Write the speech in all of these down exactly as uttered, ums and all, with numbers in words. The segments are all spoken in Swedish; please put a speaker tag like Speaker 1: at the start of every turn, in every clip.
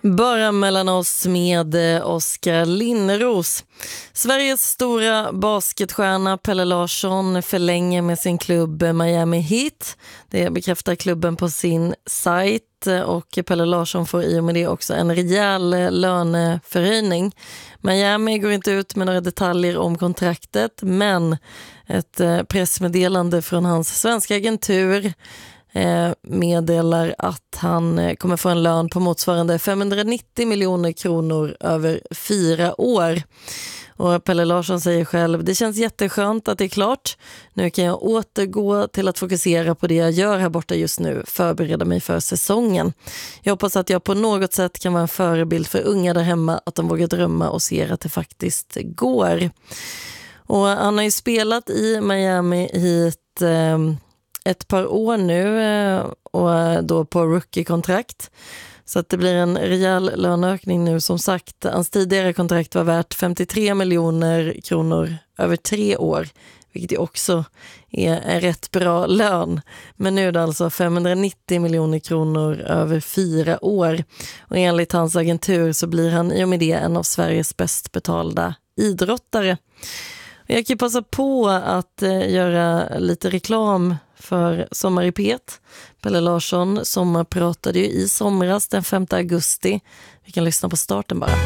Speaker 1: Bara mellan oss med Oskar Linnros. Sveriges stora basketstjärna Pelle Larsson förlänger med sin klubb Miami Heat. Det bekräftar klubben på sin sajt och Pelle Larsson får i och med det också en rejäl löneförhöjning. Miami går inte ut med några detaljer om kontraktet, men ett pressmeddelande från hans svenska agentur meddelar att han kommer få en lön på motsvarande femhundranittio miljoner kronor över fyra år. Och Pelle Larsson säger själv: det känns jätteskönt att det är klart. Nu kan jag återgå till att fokusera på det jag gör här borta just nu, förbereda mig för säsongen. Jag hoppas att jag på något sätt kan vara en förebild för unga där hemma, att de vågar drömma och ser att det faktiskt går. Och han har ju spelat i Miami hit eh, ett par år nu och då på rookie-kontrakt. Så att det blir en rejäl löneökning nu. Som sagt, hans tidigare kontrakt var värt femtiotre miljoner kronor över tre år. Vilket ju också är en rätt bra lön. Men nu är det alltså femhundranittio miljoner kronor över fyra år. Och enligt hans agentur så blir han i och med det en av Sveriges bäst betalda idrottare. Jag kan passa på att eh, göra lite reklam för Sommar i P ett. Pelle Larsson sommarpratade ju i somras den femte augusti. Vi kan lyssna på starten bara.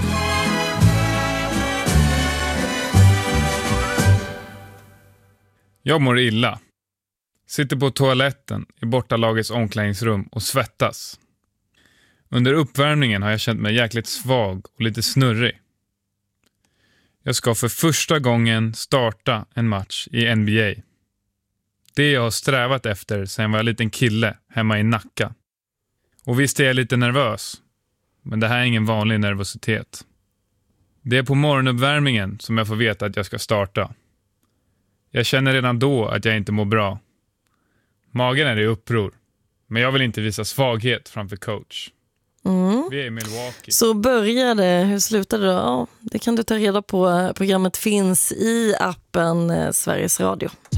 Speaker 2: Jag mår illa. Sitter på toaletten i bortalagets omklädningsrum och svettas. Under uppvärmningen har jag känt mig jäkligt svag och lite snurrig. Jag ska för första gången starta en match i N B A. Det jag har strävat efter sedan jag var en liten kille hemma i Nacka. Och visst är jag lite nervös, men det här är ingen vanlig nervositet. Det är på morgonuppvärmningen som jag får veta att jag ska starta. Jag känner redan då att jag inte mår bra. Magen är i uppror, men jag vill inte visa svaghet framför coach.
Speaker 1: Mm.
Speaker 2: Vi är i Milwaukee.
Speaker 1: Så började, hur slutade det då? Ja, det kan du ta reda på. Programmet finns i appen Sveriges Radio.